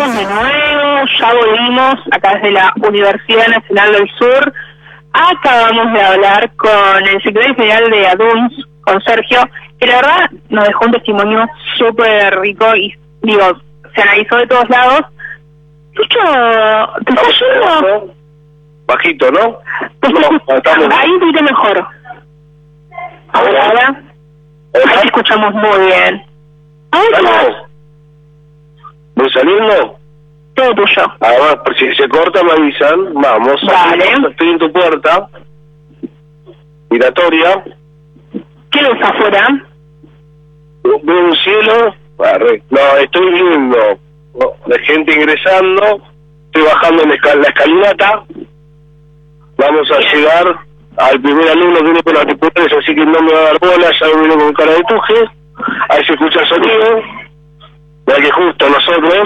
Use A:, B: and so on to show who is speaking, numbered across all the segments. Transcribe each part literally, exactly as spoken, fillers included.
A: estamos de nuevo, ya volvimos acá desde la Universidad Nacional del Sur. Acabamos de hablar con el secretario general de A D U N S, con Sergio, que la verdad nos dejó un testimonio súper rico y, digo, se analizó de todos lados. Lucho, ¿te estás yendo?
B: Bajito, ¿no?
A: No, estamos... Ahí un poquito mejor. Ahora, ahora. Ahí te escuchamos muy bien. Ahora.
B: ¿Voy saliendo?
A: Todo tuyo.
B: Además, por si se corta me avisan. Vamos.
A: Vale.
B: Estoy en tu puerta. Giratoria.
A: ¿Qué ves afuera?
B: Veo un cielo. Arre. No, estoy viendo de gente ingresando. Estoy bajando en la, escal la escalinata. Vamos a Bien. llegar al primer alumno que viene con auriculares, así que no me va a dar bola. Ya viene con cara de tuje. Ahí se escucha el sonido. Ya que justo nosotros...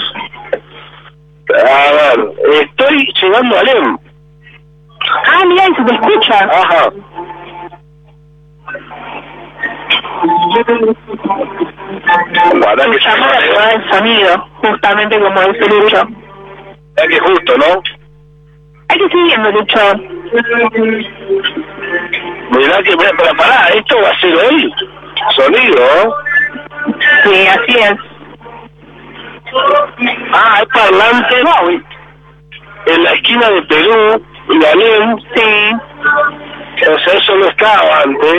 B: A ver, estoy llegando a Alem.
A: Ah, mira, y se te escucha.
B: Ajá. Guarda que se
A: llama la prueba del sonido, justamente como dice Lucho.
B: Ya que justo, ¿no?
A: Hay que seguir viendo, Lucho.
B: Mirá que, para parar, esto va a ser hoy. Sonido, ¿no?
A: Sí, así es.
B: Ah, hay parlante, no, en la esquina de Perú y Alem.
A: Sí.
B: O sea, eso no estaba antes.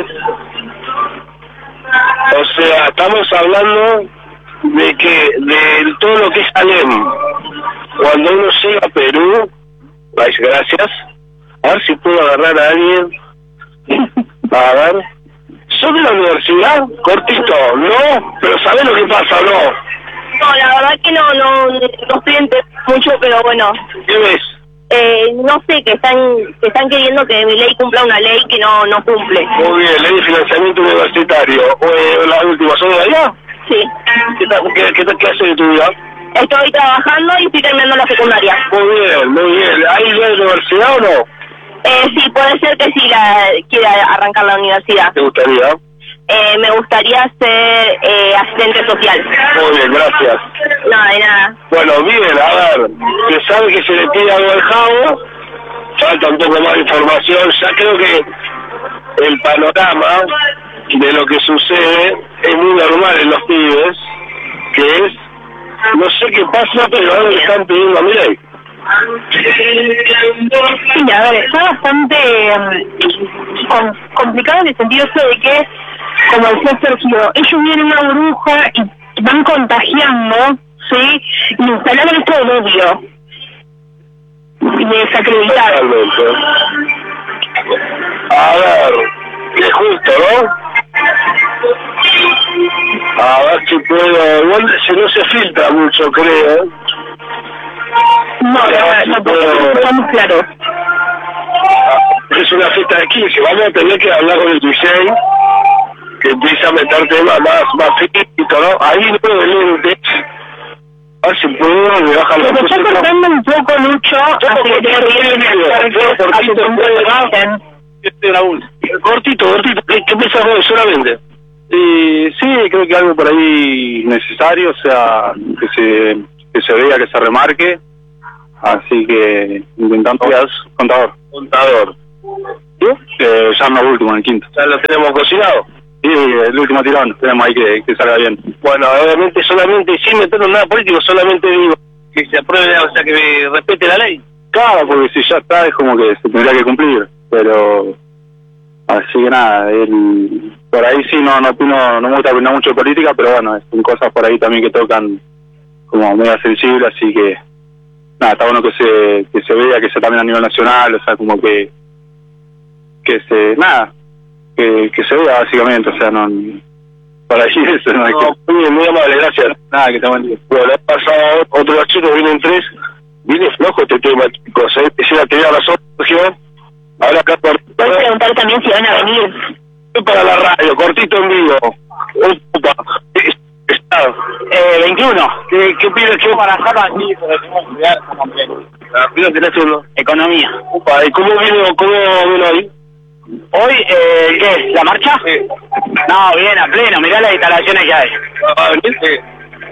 B: O sea, estamos hablando de que, de todo lo que es Alem. Cuando uno llega a Perú, ay, gracias. A ver si puedo agarrar a alguien. A ver. ¿Sos de la universidad? Cortito, ¿no? Pero ¿sabés lo que pasa o no?
C: No, la verdad que no, no, no estoy entendiendo mucho, pero bueno.
B: ¿Qué ves?
C: Eh, no sé, que están que están queriendo que mi ley cumpla una ley que no no cumple.
B: Muy bien, ley de financiamiento universitario. Eh, ¿La última son de allá?
C: Sí.
B: ¿Qué, qué, qué, qué haces de tu vida?
C: Estoy trabajando y estoy terminando la secundaria.
B: Muy bien, muy bien. ¿Hay idea de universidad o no?
C: Eh, sí, puede ser que sí la quiera arrancar la universidad.
B: ¿Te gustaría?
C: Eh, me gustaría ser eh, asistente social.
B: Muy bien, gracias.
C: No, de nada.
B: Bueno, bien, a ver, se sabe que se le pide algo al Javo, falta un poco más de información, ya creo que el panorama de lo que sucede es muy normal en los pibes, que es, no sé qué pasa, pero ahora le están pidiendo a mi ley.
A: Sí, a ver, está bastante um, com complicado en el sentido eso de que, como decía Sergio, ellos vienen una burbuja y van contagiando, ¿sí? Y instalaron esto del odio y de desacreditar.
B: Totalmente. A ver, que justo, ¿no? A ver si puedo... Igual si no se filtra mucho, creo.
A: No, no, no, no, estamos claros.
B: Es una fiesta de quince, vamos a tener que hablar con el D J, que empieza a meter temas más, más físicos, ¿no? Ahí no puedo lentes. A ver si puedo, me bajan los...
A: Se está cortando un poco, Lucho, así que te
B: Cortito, cortito, ¿qué, qué piensas vos solamente?
D: Y sí, creo que algo por ahí necesario, o sea, que se, que se vea, que se remarque. Así que intentando contador.
B: Contador.
D: ¿Sí? Eh, ya no último, en el quinto.
B: ¿Ya lo tenemos cocinado?
D: Sí, el último tirón, tenemos ahí que, que salga bien.
B: Bueno, obviamente solamente, sin meternos nada político, solamente digo que se apruebe, o sea, que respete la ley.
D: Claro, porque si ya está, es como que se tendría que cumplir, pero... Así que nada, él, por ahí sí no no opino, no me gusta opinar mucho de política, pero bueno, son cosas por ahí también que tocan como medio sensible, así que nada, está bueno que se que se vea, que se también a nivel nacional, o sea, como que que se, nada, que, que se vea básicamente, o sea, no, por ahí eso no hay
B: no,
D: que...
B: Muy bien, muy amable, gracias.
D: Nada, que te mande.
B: Bueno, ha pasado otro gachito, vienen tres, viene flojo este tema, chicos, ¿eh? Esa tenía razón, Sergio. Ahora acá por...
A: Puedes preguntar también si van a venir.
B: Para la radio, cortito en vivo. Opa, está.
D: Eh, veintiuno.
B: ¿Qué, qué pides que
D: para dejarlo aquí, pero tenemos que estudiar completo.
B: La primera tenés uno.
D: Economía.
B: Opa, ¿y cómo vino, cómo vino hoy?
D: Hoy, eh, ¿qué? ¿La marcha?
B: Sí.
D: No, bien, a pleno, mirá las instalaciones que hay.
B: ¿Va a venir? Sí.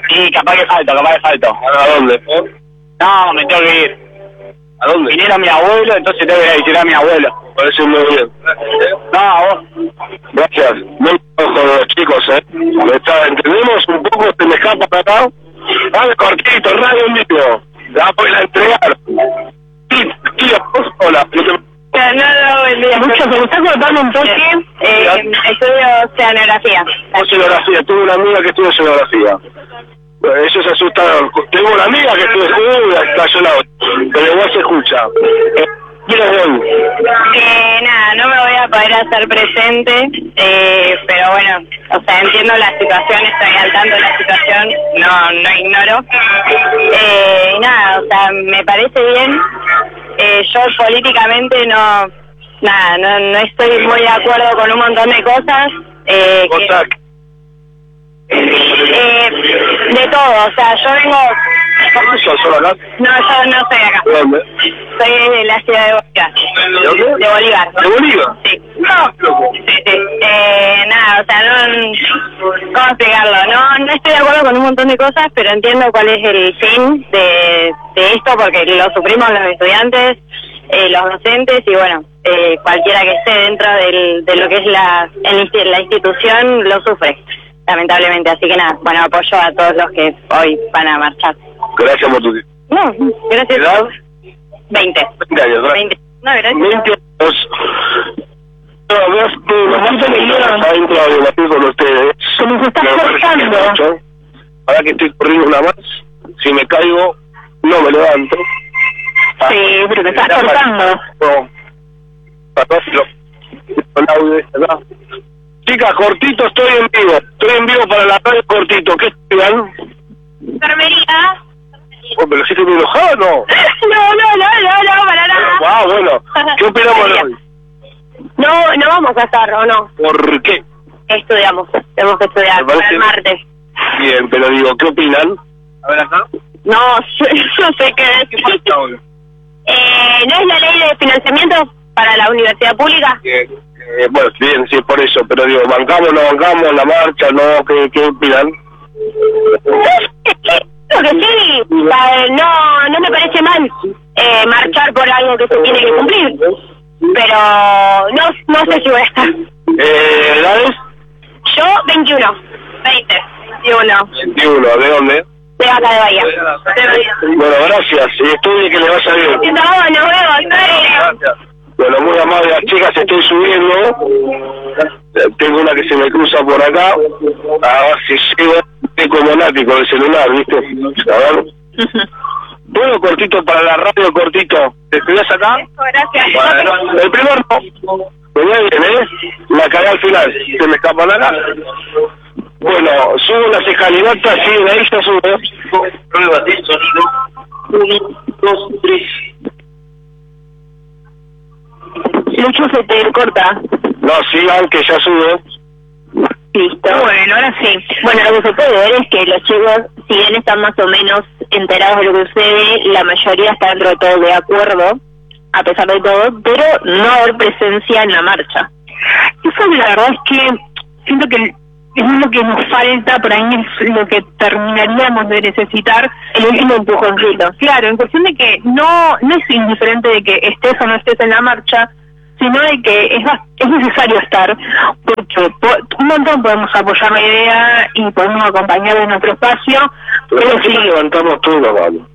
E: Sí, capaz que falto, capaz que falto.
B: ¿A dónde?
E: No, me tengo que ir.
B: ¿A dónde?
E: Vinieron mi abuelo, entonces tengo que ir a visitar a mi abuelo.
B: Parece muy bien.
E: No, vos.
B: Gracias. Muy ojo los chicos, ¿eh? ¿Me está, ¿entendemos un poco? ¿Se me escapa para acá? Dale, cortito, radio en vivo. La voy a entregar. Sí, tío, ¿vos? Hola.
C: No, no, buen día.
A: Mucho, se me está cortando un toque.
C: Eh, estudio oceanografía.
B: Oceanografía. Tuve una amiga que estudia oceanografía. Eso es asustador. Tengo una amiga que estudia oceanografía, cayó la otra. Pero igual se escucha. Eh, ¿Quién es él?
C: Eh, nada, no me voy a poder hacer presente, eh, pero bueno, o sea, entiendo la situación, estoy al tanto de la situación, no no ignoro. Eh, y nada, o sea, me parece bien. Eh, yo políticamente no, nada, no, no estoy muy de acuerdo con un montón de cosas. Eh, que,
B: Cosa
C: eh, de todo, o sea, yo vengo...
B: ¿Cómo sos solo acá?
C: No, yo no soy acá.
B: ¿De dónde?
C: Soy de la ciudad de Bolívar.
B: ¿De dónde?
C: De Bolívar.
B: ¿De Bolívar?
C: Sí. No. Sí, sí. Eh, nada, o sea, no... ¿Cómo explicarlo? No, no estoy de acuerdo con un montón de cosas, pero entiendo cuál es el fin de, de esto, porque lo sufrimos los estudiantes, eh, los docentes y bueno, eh, cualquiera que esté dentro del, de lo que es la, el, la institución lo sufre, lamentablemente. Así que nada, bueno, apoyo a todos los que hoy van a marchar.
B: Gracias por tu tiempo.
C: No, gracias.
B: ¿Edad?
C: veinte.
B: veinte años, ¿verdad?
C: veinte. No, gracias.
B: veinte años. No, veas que los martes de día adentro a debatir con ustedes.
A: Se nos está
B: Me parece
A: cortando.
B: que mucho. Ahora que estoy corriendo una más, si me caigo, no me levanto.
A: Sí, pero te estás cortando.
B: No. Pasáselo. Con audio este acá. Chicas, cortito, estoy en vivo. Estoy en vivo para la radio cortito. ¿Qué estudian?
C: Enfermería.
B: Oh, ¿me lo hiciste muy enojado no?
C: No, no, no, no, no, para nada.
B: Ah, bueno. ¿Qué opinamos de hoy?
C: No, no vamos a estar, ¿o no?
B: ¿Por qué?
C: Estudiamos, tenemos que estudiar
B: Me parece
C: para el martes.
B: Bien, pero digo, ¿qué opinan? A ver acá.
C: No, yo, yo sé qué decir. Eh, ¿no es la ley de financiamiento para la universidad pública?
B: Eh, eh, bueno, bien, sí, por eso, pero digo, ¿bancamos, no bancamos la marcha, no? ¿Qué, qué opinan?
C: Creo que sí, pa- no, no me parece mal eh, marchar por algo que se tiene que cumplir, pero no, no sé si voy a estar.
B: Eh, ¿edades?
C: Yo, veintiuno. veinte. veintiuno.
B: veintiuno, ¿de dónde?
C: De acá de Bahía. De Bahía.
B: Bueno, gracias, y estudie que le vaya bien.
C: No, nos vemos.
B: Bueno, muy amable las chicas, estoy subiendo. Eh, Tengo una que se me cruza por acá. A ver si llego. Estoy como Nati con el celular, ¿viste? A ver. Bueno, cortito para la radio, cortito. ¿Te estudias acá?
C: Gracias.
B: Bueno, el primer no. Venía bien, ¿eh? La cagué al final. ¿Se me escapan acá? Bueno, subo las escalinatas, sí, de ahí ya subo. Prueba de sonido. Uno, dos, tres.
A: Lucho, se te corta.
B: No, sigan, que ya subo.
A: Listo. Bueno, ahora sí. Bueno, lo que se puede ver es que los chicos, si bien están más o menos enterados de lo que sucede, la mayoría está dentro de todo de acuerdo, a pesar de todo, pero no haber presencia en la marcha.
F: Eso la verdad es que siento que es lo que nos falta, por ahí es lo que terminaríamos de necesitar.
A: El último empujoncito.
F: Claro, en cuestión de que no no es indiferente de que estés o no estés en la marcha, sino de que es, es necesario estar, porque po- un montón podemos apoyar la idea y podemos acompañar en nuestro espacio,
B: Pero
F: pero
B: aquí
F: sí,
B: levantamos todo la mano.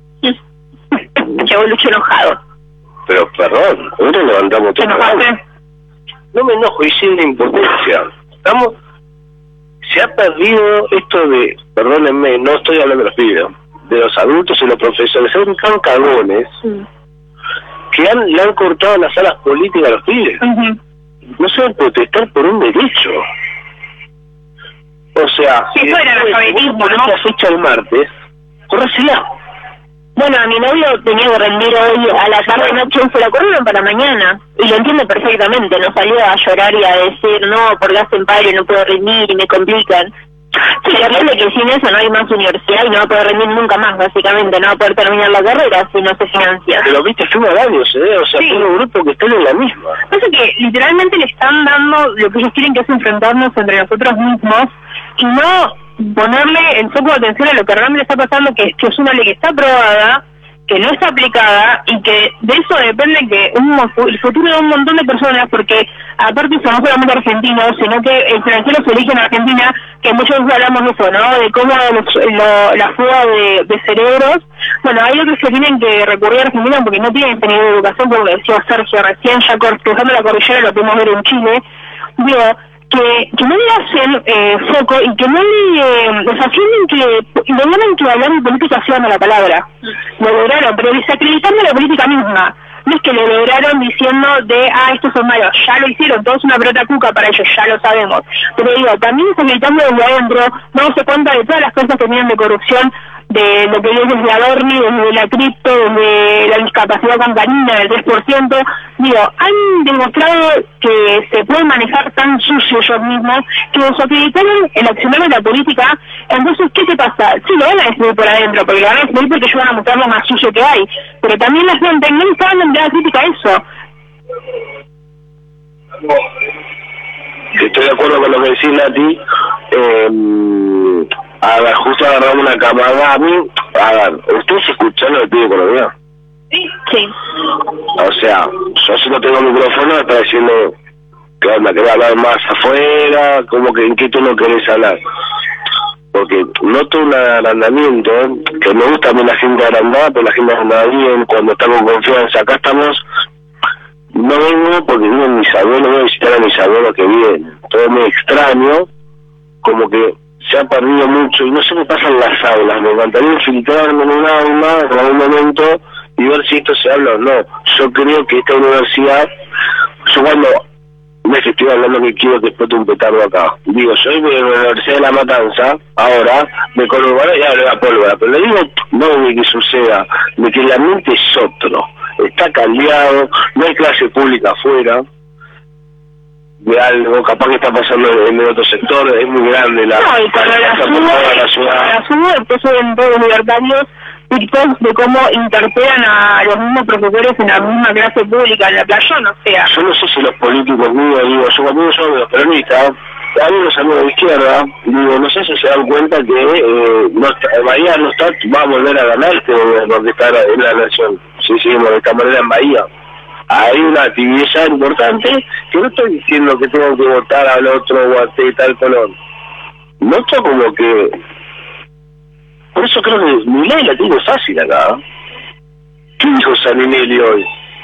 A: Llegó Lucho enojado.
B: Pero perdón, nosotros levantamos
F: ¿te
B: todo la mano.
F: enojaste?
B: No me enojo, y sin la impotencia. Estamos... Se ha perdido esto de, perdónenme, no estoy hablando de los pibes, de los adultos y los profesores, son tan cagones
F: Sí.
B: que han, le han cortado las alas políticas a los pibes.
F: Ujú.
B: No se van a protestar por un derecho. O sea,
C: Sí, eso era el
B: después,
C: alfabetismo,
B: vos ponés
C: ¿no?
B: la fecha el martes, corrésela.
A: Bueno, a mi novio tenía que rendir hoy a la tarde noche y se lo corrieron para mañana. Y lo entiendo perfectamente, no salió a llorar y a decir, no, porque hacen paro, no puedo rendir y me complican. Se le entiende que sin eso no hay más universidad y no va a poder rendir nunca más, básicamente, no va a poder terminar la carrera si no se financia.
B: Pero viste, fuimos años, ¿eh? O sea,
F: Sí.
B: todo un grupo que están en la misma.
F: Pasa que literalmente le están dando lo que ellos quieren, que es enfrentarnos entre nosotros mismos, y no ponerle el foco de atención a lo que realmente está pasando, que es que es una ley que está aprobada, que no está aplicada y que de eso depende que un, el futuro de un montón de personas, porque aparte son no solamente argentinos, sino que extranjeros se eligen en Argentina, que muchos veces hablamos de eso, ¿no? De cómo los, lo, la fuga de, de cerebros. Bueno, hay otros que tienen que recurrir a Argentina porque no tienen tenido educación, como lo decía Sergio recién, ya cruzando la cordillera lo podemos ver en Chile. Digo, que, que no le hacen eh, foco y que no le eh, desafienden que lograron que hablar de política sea la palabra. Lo lograron, pero desacreditando la política misma. No es que lo lograron diciendo de, ah, estos son malos, ya lo hicieron, todo es una pelota cuca para ellos, ya lo sabemos. Pero digo, también desacreditando desde adentro, dándose cuenta de todas las cosas que tienen de corrupción, de lo que viene desde Adorni, desde la cripto, desde la discapacidad cancanina del tres por ciento, digo, han demostrado que se pueden manejar tan sucio ellos mismos que desacreditaron el accionar de la política. Entonces, ¿qué te pasa? Sí, lo van a destruir por adentro, porque lo van a destruir porque ellos van a mostrar lo más sucio que hay, pero también la gente no está dando nada crítica a eso.
B: Estoy de acuerdo con lo que decís, Nati. Eh, a ver, justo agarramos una camada. A mí, a ver, ¿ustedes escuchan lo que pide economía?
F: Sí. Sí.
B: O sea, yo si no tengo micrófono me está diciendo que onda, que va a hablar más afuera, como que en qué tú no querés hablar. Porque noto un agrandamiento, que me gusta a mí la gente agrandada, pero la gente agrandada bien, cuando está con confianza. Acá estamos, no vengo porque vienen mis abuelos, voy a visitar a mis abuelos que vienen. Todo muy extraño, como que se ha perdido mucho, y no sé qué pasa en las aulas. Me encantaría infiltrarme en un aula en algún momento y ver si esto se habla o no. Yo creo que esta universidad, yo cuando, no es que estoy hablando que quiero que explote un petardo acá, digo, soy de la Universidad de La Matanza, ahora, me conurbano y hablo de la pólvora, pero le digo no de que suceda, de que el ambiente es otro, está cambiado, no hay clase pública afuera, de algo, capaz que está pasando en el otro sector, es muy grande la...
F: No, y cuando la subo, la ciudad. Después ven todos los libertarios TikToks de cómo interpelan a los mismos profesores en la misma clase pública en la playón, o sea...
B: Yo no sé si los políticos míos, digo, yo cuando yo veo los peronistas, hay unos amigos de la izquierda, digo, no sé si se dan cuenta que eh, no está, Bahía no está, va a volver a ganar este gobierno que está en la elección, si seguimos de esta manera en Bahía. Hay una tibieza importante, que no estoy diciendo que tengo que votar al otro o a tal color. Noto como que... Por eso creo que mi ley la tengo fácil acá. ¿Qué dijo Saninelli hoy?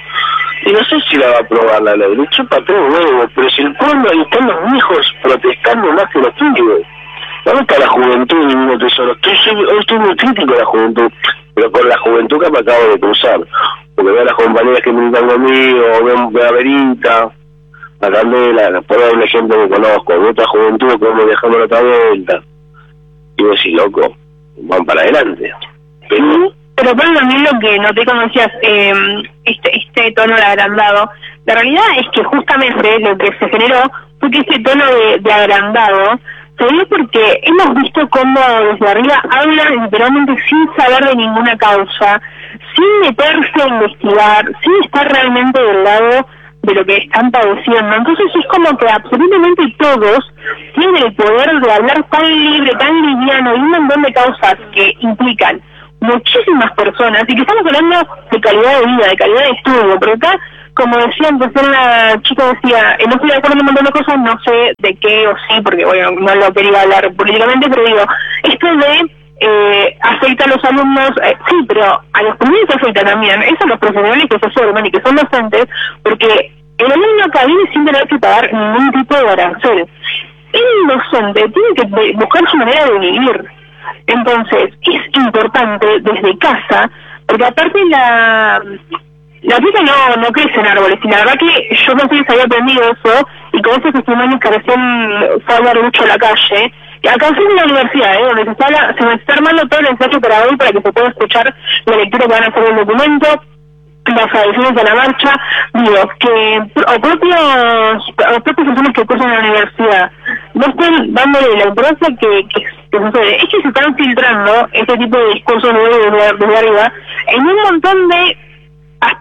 B: Y no sé si la va a aprobar la ley. Le chupa tres huevos, pero si el pueblo, ahí están los viejos protestando más que los pibes. ¿Dónde está la juventud, mi mismo tesoro? Estoy, hoy estoy muy crítico de la juventud, pero con la juventud que me acabo de cruzar. Porque veo a las compañeras que militan conmigo, veo a Verita, a Candela, por dar un ejemplo que conozco, veo otra juventud como dejando la otra vuelta. Y vos decís, loco, van para adelante. Pero,
F: pero bueno, también lo que noté cuando decías eh, este, este tono de agrandado, la realidad es que justamente lo que se generó fue que este tono de, de agrandado se dio porque hemos visto cómo desde arriba hablan literalmente sin saber de ninguna causa, sin meterse a investigar, sin estar realmente del lado de lo que están padeciendo. Entonces es como que absolutamente todos tienen el poder de hablar tan libre, tan liviano, y un montón de causas que implican muchísimas personas, y que estamos hablando de calidad de vida, de calidad de estudio, pero acá, como decía antes, una chica decía, eh, no estoy de acuerdo en un montón de cosas, no sé de qué o sí, porque bueno, no lo quería hablar políticamente, pero digo, esto de eh, afecta a los alumnos, eh, sí, pero a los primeros afecta también, eso a los profesionales que se forman y que son docentes, porque el alumno acá viene sin tener que pagar ningún tipo de arancel. El docente tiene que buscar su manera de vivir. Entonces, es importante desde casa, porque aparte la... La vida no, no crece en árboles, y la verdad que yo pensé que se había aprendido eso, y con esos testimonios que recién fue a hablar mucho en la calle, y acá en la universidad, ¿eh? donde se está, se me está armando todo el ensayo para hoy, para que se pueda escuchar la lectura que van a hacer del documento, las tradiciones de la marcha, digo, que o propios, o propias personas que cursan en la universidad no están dándole la importancia que, que, que sucede, es que se están filtrando este tipo de discursos desde, desde arriba, en un montón de aspectos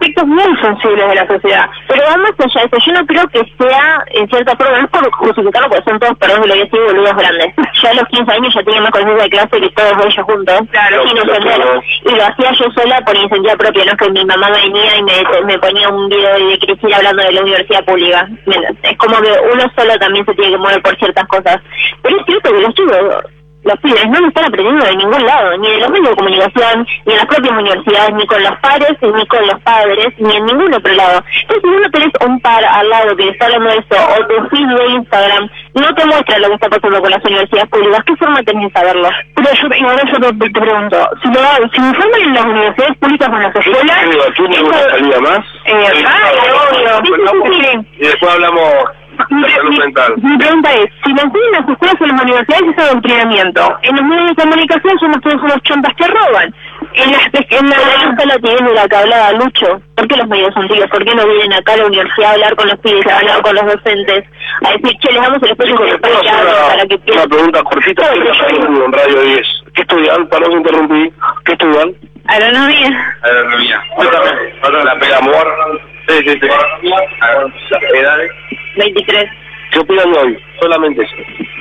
F: aspectos muy sensibles de la sociedad.
C: Pero vamos allá de eso, yo no creo que sea, en cierta forma, no es por justificarlo, porque son todos, perdón, lo que decir, boludos grandes. Yo a los quince años ya tenía más conciencia de clase que todos ellos juntos,
F: Claro,
C: sin ofender. Y lo hacía yo sola por iniciativa propia, no es que mi mamá venía y me, me ponía un video de Cristina hablando de la universidad pública. Es como que uno solo también se tiene que mover por ciertas cosas. Pero es cierto que los chicos, los pibes no lo están aprendiendo de ningún lado, ni en los medios de comunicación, ni en las propias universidades, ni con los pares, ni con los padres, ni en ningún otro lado. Entonces, si uno tenés un par al lado que le está hablando de eso, o tu feed de Instagram no te muestra lo que está pasando con las universidades públicas, ¿qué forma tenés de saberlo?
F: Pero yo, y ahora yo te, te pregunto, si lo si me informan en las universidades públicas o en las escuelas...
B: ¿Tiene alguna salida más?
F: Eh,
B: Sí,
F: ah,
B: claro.
F: obvio. Sí, sí, sí, sí.
B: Y después hablamos
F: Mi,
B: de salud
F: mi-
B: mental.
F: mi pregunta es, si lo enseñan en las escuelas o en las universidades es adoctrinamiento. En los medios de comunicación somos todos unos chontas que roban. En las en la
C: Pero la tiene la que hablaba Lucho. ¿Por qué los medios son tíos? ¿Por qué no vienen acá a la universidad a hablar con los pibes, a hablar con los docentes? A decir, che, les damos el espacio
B: Chicos, ¿le puedo hacer
C: para
B: una,
C: que
B: una
C: piensen.
B: pregunta cortita?
C: Claro,
B: Estoy
C: yo-
B: en Radio diez. ¿Qué estudian? Para no interrumpir. ¿Qué estudian?
C: Agronomía.
B: Agronomía. Yo también. La pega amor. Sí, sí, sí. Las edades.
C: veintitrés.
B: ¿Qué opinan de hoy? Solamente eso.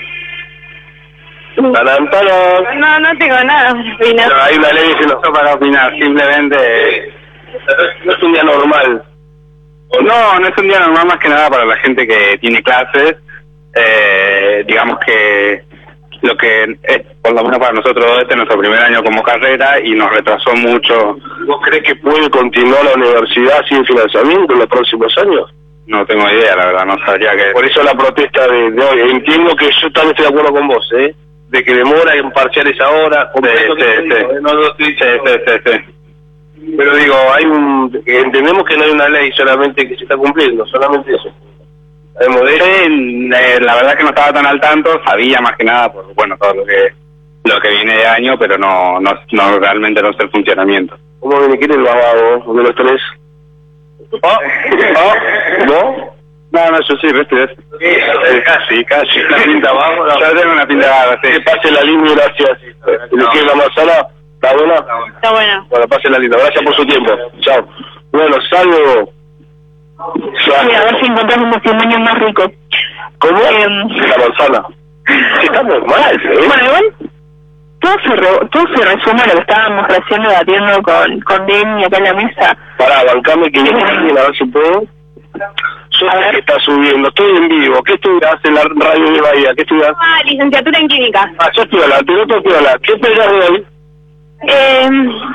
B: Taran, taran.
C: No, no tengo nada para opinar.
B: No, hay una ley que no está para opinar, simplemente no es un día normal.
D: No, no es un día normal más que nada para la gente que tiene clases. Eh, digamos que lo que es, por lo menos para nosotros, este es nuestro primer año como carrera y nos retrasó mucho.
B: ¿Vos crees que puede continuar la universidad sin financiamiento en los próximos años?
D: No tengo idea, la verdad, no sabría que...
B: Por eso la protesta de, de hoy. Entiendo que yo también estoy de acuerdo con vos, ¿eh? De que demora en parciales ahora.
D: Sí, sí, sí.
B: No, no estoy
D: Sí, sí, sí, sí.
B: Pero digo, hay un, entendemos que no hay una ley solamente que se está cumpliendo, solamente eso. Sabemos de eso.
D: Sí, eh, la verdad que no estaba tan al tanto, sabía más que nada por, bueno, todo lo que lo que viene de año, pero no no, no realmente no sé el funcionamiento.
B: ¿Cómo viene? ¿Quién es el babado de los tres? ¿Oh? ¿Oh? ¿No?
D: No, no, yo sí, ves, ves. Eh, casi, casi.
B: ¿La pinta abajo? No.
D: Ya tengo una pinta abajo, sí.
B: Que pase la línea y gracias. ¿Y le quiere la manzana? ¿Está buena?
C: Está bueno.
B: Bueno, pase la linda. Gracias por su tiempo. Chao. Bueno, salvo.
F: Sí, a ver si encontrás un testimonio más rico.
B: ¿Cómo?
F: Em.
B: La manzana. Sí, estamos mal, ¿eh?
F: Bueno, igual, todo se, re, todo se resume a lo que estábamos recién debatiendo con, con Demi acá en la mesa.
B: Pará, bancame que viene alguien, a ver si puedo. Yo sé que está subiendo, estoy en vivo. ¿Qué estudias en la radio de Bahía? ¿Qué estudias?
C: Ah, licenciatura en química.
B: Ah, yo estoy hablando, te noto estoy hablando. ¿Qué esperas de hoy?
C: Eh,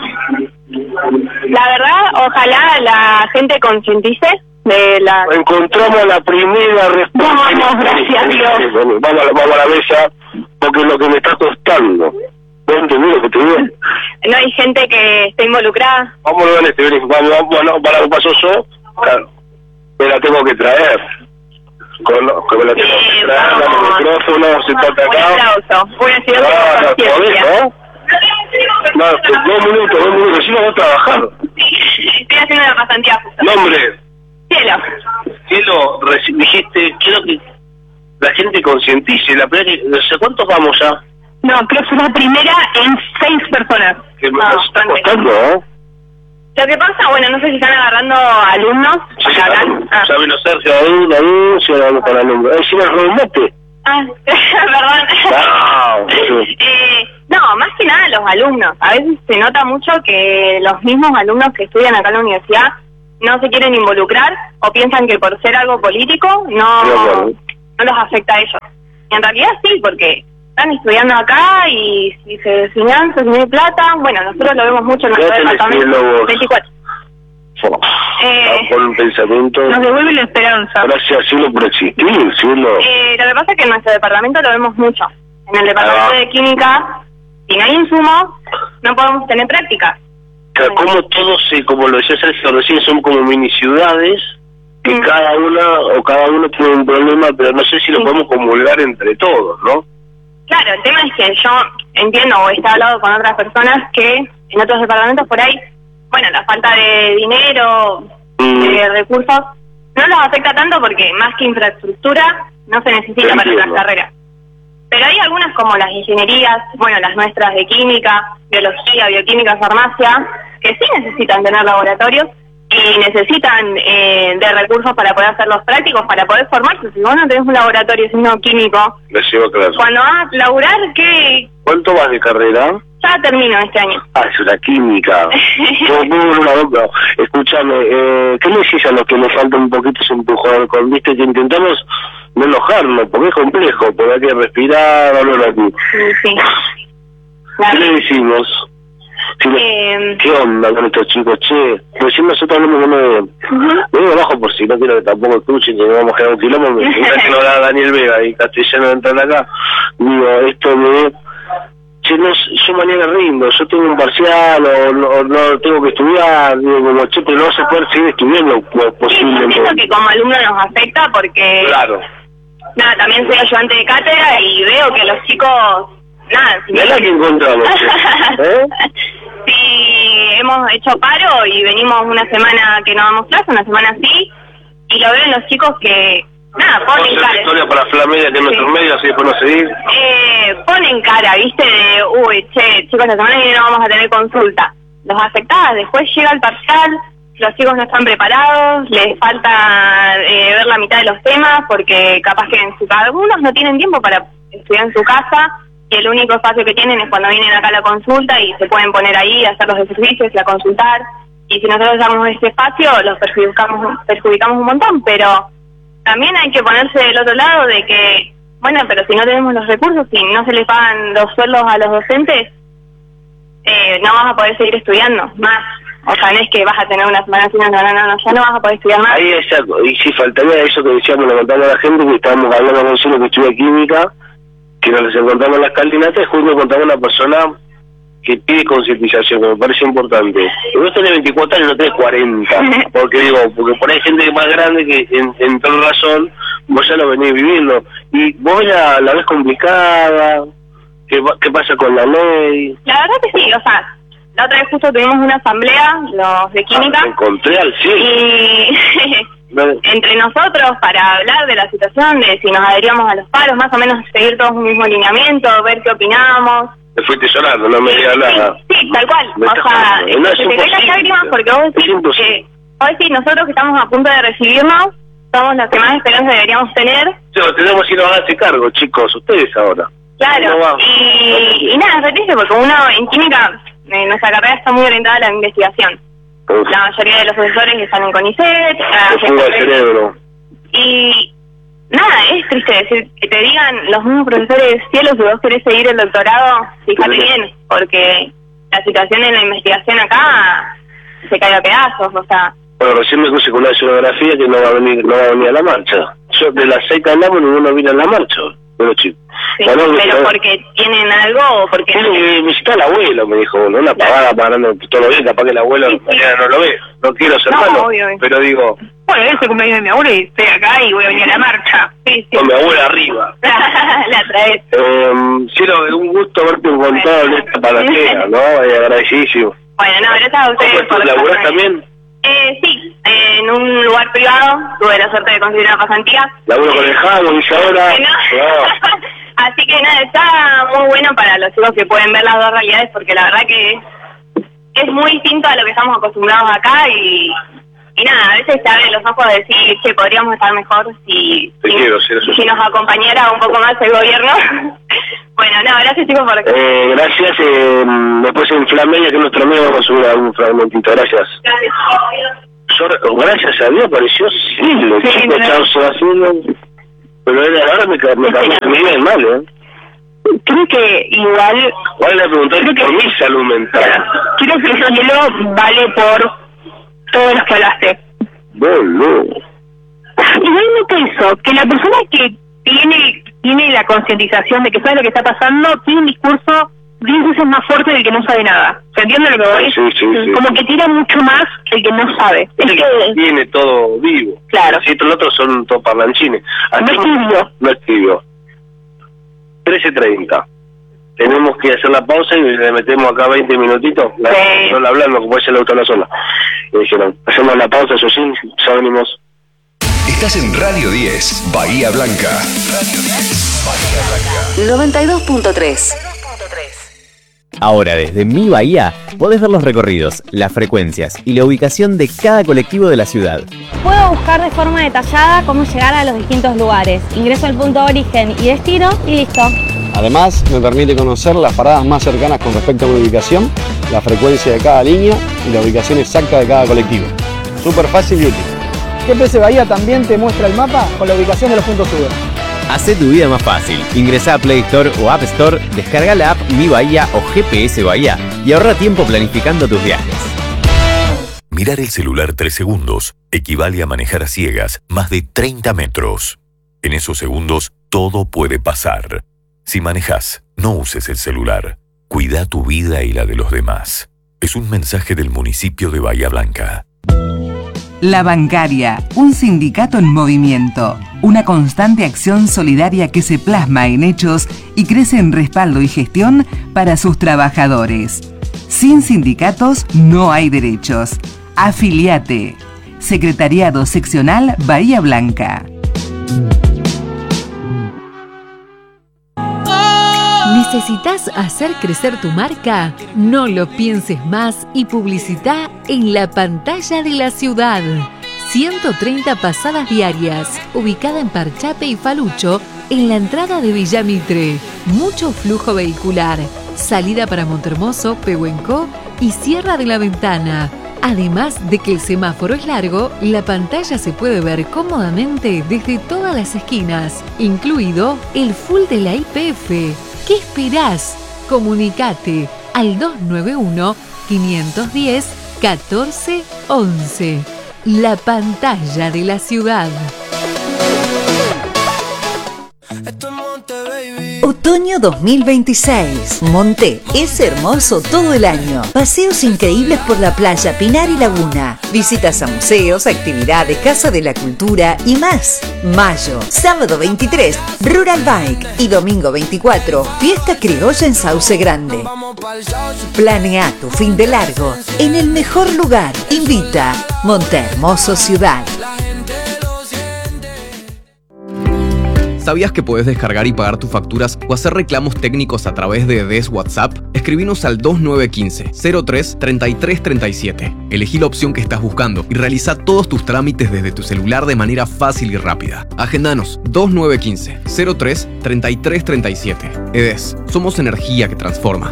C: la verdad, ojalá la gente concientice de la...
B: Encontramos la primera respuesta.
F: Vamos, gracias a Dios.
B: Bueno, vamos, a la, vamos a la mesa, porque es lo que me está costando. ¿Vos entendés lo que te digo?
C: No hay gente que esté involucrada.
B: Vamos a ver este, vení. Vamos, vamos, bueno, para lo paso yo. Claro. Me la tengo que traer. Con, con me la tengo que
C: Eh,
B: traer, dale
C: vamos.
B: el micrófono, sentate
C: Un
B: acá.
C: aplauso. Una ciudad
B: No,
C: de
B: no, podés,
C: conciencia.
B: ¿no? No, pues, dos minutos, dos minutos, si no voy a trabajar.
C: Estoy haciendo la pasantía justo.
B: Nombre.
C: Cielo.
B: Cielo, reci- dijiste, quiero que la gente concientice. La primera que, no sé cuántos vamos ya.
F: No, creo que es la primera en seis personas.
B: Que me
C: Ah,
B: nos está
C: bastante.
B: costando, ¿eh?
C: Lo que pasa, bueno, no sé si están agarrando alumnos.
B: Sí,
C: acá.
B: claro.
C: Ah.
B: Ya vino Sergio ahí, la anuncia, la vamos para el nombre. Es decir, el remate.
C: Ah, perdón.
B: No, sí.
C: eh, no, más que nada los alumnos. A veces se nota mucho que los mismos alumnos que estudian acá en la universidad no se quieren involucrar o piensan que por ser algo político no,
B: Sí, bueno.
C: no los afecta a ellos. Y en realidad sí, porque están estudiando acá y si se finanzan, si no hay plata, bueno, nosotros lo vemos mucho en
B: ¿Qué
C: nuestro
B: tenés,
C: departamento.
B: Cielo, vos?
C: veinticuatro. Eh,
B: Con un pensamiento.
F: Nos devuelve la esperanza.
B: Gracias, Cielo, por existir, Cielo.
C: Eh, lo que pasa es que en nuestro departamento lo vemos mucho. En el departamento
B: Ah.
C: de química, si no hay insumos, no podemos tener prácticas.
B: Claro, como todos, se, como lo decía Sergio recién, son como mini ciudades que
C: Mm.
B: cada una o cada uno tiene un problema, pero no sé si lo
C: Sí.
B: podemos comulgar entre todos, ¿no?
C: Claro, el tema es que yo entiendo o he hablado con otras personas que en otros departamentos por ahí, bueno, la falta de dinero,
B: Mm.
C: de recursos, no los afecta tanto porque más que infraestructura no se necesita para
B: Entiendo.
C: las carreras. Pero hay algunas como las ingenierías, bueno, las nuestras de química, biología, bioquímica, farmacia, que sí necesitan tener laboratorios y y necesitan eh, de recursos para poder hacer los prácticos, para poder formarse. Si vos no tenés un laboratorio sino químico,
B: Recibo clase.
C: cuando vas a laburar, ¿qué?
B: ¿Cuánto vas de carrera?
C: Ya termino este año.
B: Ah, es una química. Yo pongo una boca. Escúchame, eh, ¿qué le decís a los que nos falta un poquito ese empujón? Con, viste, que intentamos no enojarnos, porque es complejo, porque hay que respirar, hablar aquí.
C: Sí, sí.
B: ¿Qué le decimos? Si le-
C: Eh,
B: ¿Qué onda con estos chicos? Che, recién nosotros hablamos con uno de...
C: Ujú.
B: Me digo abajo por si no quiero que tampoco escuchen, que no vamos a quedar un quilombo, me dice que no da Daniel Vega y castellano de entrar acá. Digo, esto de... Che, no, yo mañana rindo, yo tengo un parcial o no, no tengo que estudiar, digo, como, che, pero no vas a poder seguir estudiando pues,
C: sí, yo
B: posible.
C: entiendo que como alumno nos afecta porque,
B: Claro.
C: nada, también soy ayudante de cátedra y veo que los chicos, nada, si
B: Mirá la que encontramos, che. ¿Eh?
C: sí, hemos hecho paro y venimos una semana que no damos clase, una semana así, y lo veo en los chicos que, nada,
B: Vamos a
C: ponen
B: hacer
C: cara.
B: historia para Flamedia, que es nuestro
C: Sí.
B: medio, así después no seguir.
C: Eh, ponen cara, viste, de, uy, che, chicos, la semana que viene no vamos a tener consulta. Los afectadas, después llega el parcial, los chicos no están preparados, les falta eh, ver la mitad de los temas, porque capaz que en su casa, algunos no tienen tiempo para estudiar en su casa, y el único espacio que tienen es cuando vienen acá a la consulta y se pueden poner ahí, a hacer los ejercicios y a consultar. Y si nosotros damos este espacio, los perjudicamos, perjudicamos un montón, pero también hay que ponerse del otro lado de que, bueno, pero si no tenemos los recursos, si no se les pagan los sueldos a los docentes, eh, no vas a poder seguir estudiando más. O sea, no es que vas a tener una semana así, no, no, no, no, ya no vas a poder estudiar más.
B: Ahí exacto, y si faltaría eso que decíamos, le contamos a la gente que estábamos hablando con uno que estudia química, que nos encontramos en las escalinata, y justo encontramos una persona que pide concientización, que me parece importante. Y vos tenés veinticuatro años, no tenés cuarenta, porque digo, porque por ahí hay gente más grande que en, en toda razón, vos ya lo venís viviendo, y vos la, la ves complicada, ¿qué, va- qué pasa con la ley?
C: La verdad que sí, o sea, la otra vez justo tuvimos una asamblea, los de química,
B: Ah, me encontré al cien.
C: y
B: No,
C: entre nosotros para hablar de la situación, de si nos adheríamos a los paros, más o menos seguir todos un mismo lineamiento, ver qué opinamos.
B: te fuiste llorando, no me digas nada.
C: Sí, sí, tal cual.
B: Me
C: O
B: estás
C: sea,
B: jodiendo. No, es
C: se te caen las
B: imposible.
C: lágrimas porque vos
B: Es
C: decís
B: imposible.
C: que, vos decís, nosotros que estamos a punto de recibirnos, somos los que más esperanza deberíamos tener.
B: Yo, tenemos que ir a hacerse cargo, chicos, ustedes ahora.
C: Claro,
B: ¿Cómo va?
C: y, y nada, es re triste porque uno en química, eh, nuestra carrera está muy orientada a la investigación.
B: Uf,
C: La mayoría de los profesores están en CONICET, la
B: me fuga el
C: gente-
B: cerebro.
C: y nada, es triste decir que te digan los mismos profesores, cielo, si vos querés seguir el doctorado, fíjate
B: Sí.
C: bien, porque la situación en la investigación acá se cae a pedazos, o sea,
B: Bueno, recién me puse con una escenografía que no va a venir, no va a venir a la marcha. Yo de las seis que andamos, ninguno vino a la marcha. Bueno, chicos.
C: sí,
B: Bueno,
C: pero
B: me-
C: porque tienen algo o porque
B: Sí, me visita al abuelo, me dijo, no una pagada pagando todo lo bien, capaz que el abuelo
C: Sí, sí.
B: mañana no lo ve. No quiero ser
C: No,
B: malo,
C: obvio.
B: pero digo,
F: Bueno, ese cumpleaños de mi abuela y estoy acá y voy a venir a la marcha.
C: sí, sí.
B: con mi abuela arriba.
C: la traes.
B: Eh, Cielo, es un gusto haberte encontrado en esta palanquera, ¿no? Eh, agradecidísimo.
C: Bueno, no, gracias a ustedes
B: ¿Cómo
C: por
B: estás? ¿Laburás
C: dejarme-
B: también?
C: Eh, sí, en un lugar privado, tuve la suerte de conseguir una pasantía.
B: Laburo con el Jamo, dice ahora.
C: Bueno,
B: No.
C: así que nada, está muy bueno para los chicos que pueden ver las dos realidades, porque la verdad que es, es muy distinto a lo que estamos acostumbrados acá y, y nada, a veces te abre los ojos de decir que podríamos estar mejor si,
B: Te
C: si,
B: quiero, sí, eso
C: si
B: sí.
C: nos acompañara un poco más el gobierno. Bueno, no, gracias chicos por...
B: Eh, gracias. Eh, después en Flamedia, que es nuestro amigo, vamos a subir algún fragmentito. Gracias.
C: Gracias.
B: Yo, gracias a Dios apareció Silvio,
F: Sí,
B: chico,
F: ¿no?
B: chao, Sebastián. Pero era- ahora me, ca- me cambió mi vida en mal, ¿eh?
F: Creo que igual,
B: Vale la preguntar
F: Creo que-
B: por mi salud mental.
F: creo que ese cielo vale por todos los que hablaste.
B: Boludo.
F: Igualmente eso, que la persona que tiene tiene la concientización de que sabe lo que está pasando, tiene un discurso diez veces más fuerte del que no sabe nada. ¿Se entiende lo que voy?
B: Sí, sí, sí.
F: Como que tira mucho más que el que no sabe. Es
B: El
F: que,
B: que tiene todo vivo.
F: Claro.
B: Si los otros son todos parlanchines.
F: No es tibio.
B: No es tibio. trece treinta. Tenemos que hacer la pausa y le metemos acá veinte minutitos. La,
F: Sí.
B: no la hablando, como ese el auto a la zona. Y dijeron, hacemos la pausa, eso sí, ya venimos.
G: Estás en Radio diez, Bahía Blanca. Radio diez, Bahía Blanca.
H: noventa y dos punto tres. Ahora desde Mi Bahía podés ver los recorridos, las frecuencias y la ubicación de cada colectivo de la ciudad.
I: Puedo buscar de forma detallada cómo llegar a los distintos lugares. Ingreso al punto de origen y destino y listo.
J: Además, me permite conocer las paradas más cercanas con respecto a mi ubicación, la frecuencia de cada línea y la ubicación exacta de cada colectivo. Súper fácil y útil.
K: G P S Bahía también te muestra el mapa con la ubicación de los puntos Uber.
H: Hacé tu vida más fácil. Ingresá a Play Store o App Store, descarga la app Mi Bahía o G P S Bahía y ahorra tiempo planificando tus viajes.
L: Mirar el celular tres segundos equivale a manejar a ciegas más de treinta metros. En esos segundos, todo puede pasar. Si manejas, no uses el celular. Cuida tu vida y la de los demás. Es un mensaje del municipio de Bahía Blanca.
M: La Bancaria, un sindicato en movimiento, una constante acción solidaria que se plasma en hechos y crece en respaldo y gestión para sus trabajadores. Sin sindicatos no hay derechos. Afiliate. Secretariado Seccional Bahía Blanca.
N: ¿Necesitas hacer crecer tu marca? No lo pienses más y publicita en la pantalla de la ciudad. ciento treinta pasadas diarias, ubicada en Parchape y Falucho, en la entrada de Villamitre. Mucho flujo vehicular, salida para Montermoso, Pehuenco y Sierra de la Ventana. Además de que el semáforo es largo, la pantalla se puede ver cómodamente desde todas las esquinas, incluido el full de la I P F. ¿Qué esperás? Comunicate al dos nueve uno, cinco uno cero, uno cuatro once. La pantalla de la ciudad.
O: Otoño dos mil veintiséis. Monte es hermoso todo el año. Paseos increíbles por la playa, Pinar y Laguna. Visitas a museos, actividades, Casa de la Cultura y más. Mayo, sábado veintitrés, Rural Bike y domingo veinticuatro, Fiesta Criolla en Sauce Grande. Planea tu fin de largo en el mejor lugar. Invita Monte Hermoso Ciudad.
P: ¿Sabías que puedes descargar y pagar tus facturas o hacer reclamos técnicos a través de D E S WhatsApp? Escribinos al dos nueve uno cinco, cero tres, treinta y tres treinta y siete. Elegí la opción que estás buscando y realiza todos tus trámites desde tu celular de manera fácil y rápida. Agendanos dos nueve uno cinco, cero tres, treinta y tres treinta y siete. E D E S, somos energía que transforma.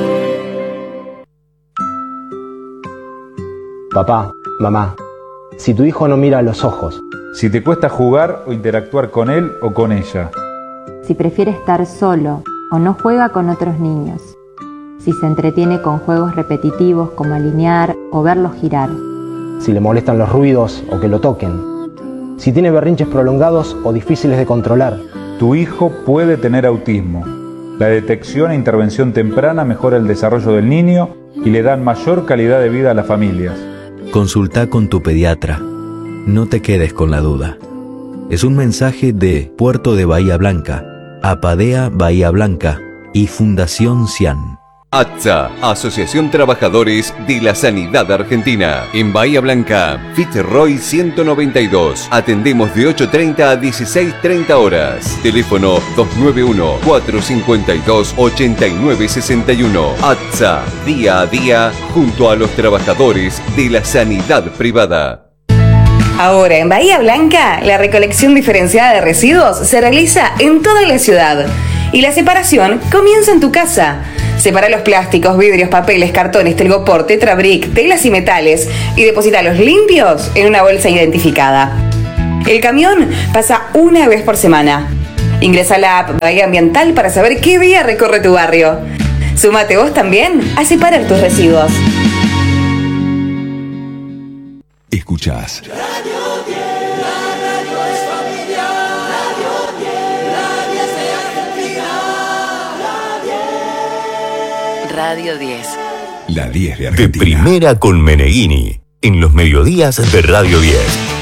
Q: Papá, mamá, si tu hijo no mira a los ojos,
R: si te cuesta jugar o interactuar con él o con ella,
S: si prefiere estar solo o no juega con otros niños, si se entretiene con juegos repetitivos como alinear o verlos girar,
Q: si le molestan los ruidos o que lo toquen, si tiene berrinches prolongados o difíciles de controlar.
R: Tu hijo puede tener autismo. La detección e intervención temprana mejora el desarrollo del niño y le dan mayor calidad de vida a las familias.
T: Consulta con tu pediatra. No te quedes con la duda. Es un mensaje de Puerto de Bahía Blanca, Apadea Bahía Blanca y Fundación CIAN.
G: ATSA, Asociación Trabajadores de la Sanidad Argentina. En Bahía Blanca, Fitzroy ciento noventa y dos. Atendemos de ocho treinta a dieciséis treinta horas. Teléfono dos nueve uno, cuatro cinco dos, ocho nueve seis uno. ATSA, día a día, junto a los trabajadores de la sanidad privada.
U: Ahora en Bahía Blanca, la recolección diferenciada de residuos se realiza en toda la ciudad. Y la separación comienza en tu casa. Separa los plásticos, vidrios, papeles, cartones, telgopor, tetrabric, telas y metales y deposítalos limpios en una bolsa identificada. El camión pasa una vez por semana. Ingresa a la app Bahía Ambiental para saber qué día recorre tu barrio. Súmate vos también a separar tus residuos.
G: Escuchás
V: Radio diez, la radio es familia. Radio diez, la diez de Argentina. La diez.
L: Radio diez. La diez de Argentina. De primera con Meneghini, en los mediodías de Radio diez.